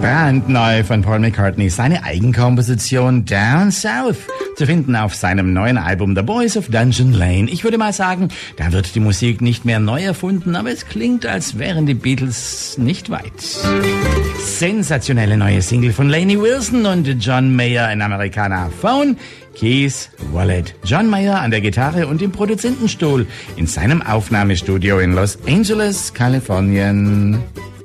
Brandneu von Paul McCartney, seine Eigenkomposition Down South, zu finden auf seinem neuen Album The Boys of Dungeon Lane. Ich würde mal sagen, da wird die Musik nicht mehr neu erfunden, aber es klingt, als wären die Beatles nicht weit. Sensationelle neue Single von Lainey Wilson und John Mayer, ein Amerikaner. Phone, Keys, Wallet. John Mayer an der Gitarre und im Produzentenstuhl in seinem Aufnahmestudio in Los Angeles, Kalifornien.